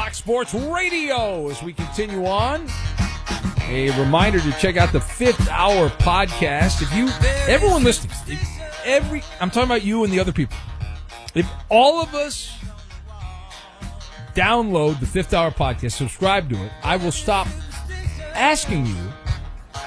Fox Sports Radio as we continue on. A reminder to check out the Fifth Hour podcast. Everyone listening, I'm talking about you and the other people. If all of us download the Fifth Hour podcast, subscribe to it, I will stop asking you